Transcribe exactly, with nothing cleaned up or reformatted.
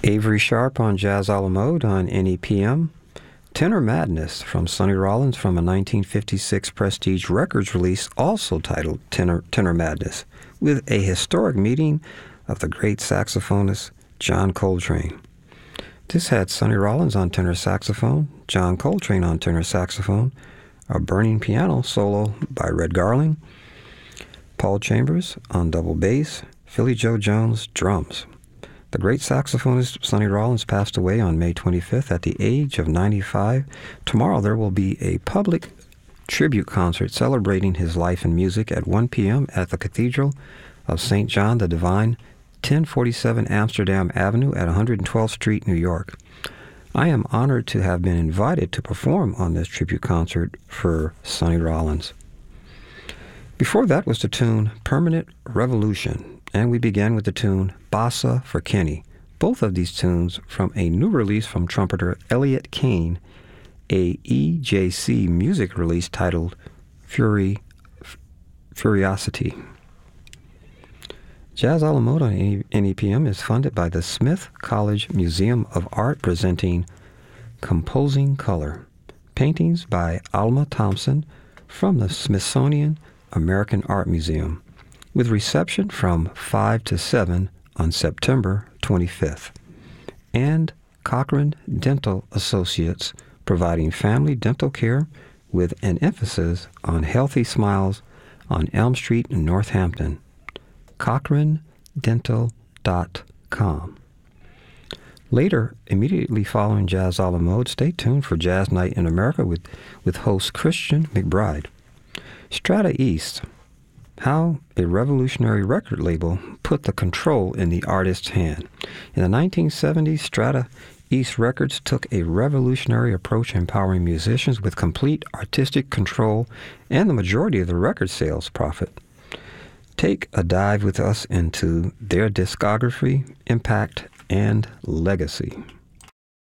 Avery Sharp on Jazz a la Mode on N E P M. Tenor Madness from Sonny Rollins from a nineteen fifty-six Prestige Records release also titled Tenor, Tenor Madness, with a historic meeting of the great saxophonist John Coltrane. This had Sonny Rollins on tenor saxophone, John Coltrane on tenor saxophone, a burning piano solo by Red Garland, Paul Chambers on double bass, Philly Joe Jones drums. The great saxophonist Sonny Rollins passed away on May twenty-fifth at the age of ninety-five. Tomorrow there will be a public tribute concert celebrating his life and music at one p.m. at the Cathedral of Saint John the Divine, ten forty-seven Amsterdam Avenue at one hundred twelfth Street, New York. I am honored to have been invited to perform on this tribute concert for Sonny Rollins. Before that was the tune Permanent Revolution, and we began with the tune Bossa for Kenny, both of these tunes from a new release from trumpeter Elliott Kane, a E J C music release titled Fury, Furiosity. Jazz a la Mode on N E P M is funded by the Smith College Museum of Art, presenting Composing Color, paintings by Alma Thompson from the Smithsonian American Art Museum, with reception from five to seven on September twenty-fifth. And Cochran Dental Associates, providing family dental care with an emphasis on healthy smiles on Elm Street in Northampton. Cochran Dental dot com. Later, immediately following Jazz a la Mode, stay tuned for Jazz Night in America with, with host Christian McBride. Strata East, how a revolutionary record label put the control in the artist's hand. In the nineteen seventies, Strata East Records took a revolutionary approach, empowering musicians with complete artistic control and the majority of the record sales profit. Take a dive with us into their discography, impact, and legacy.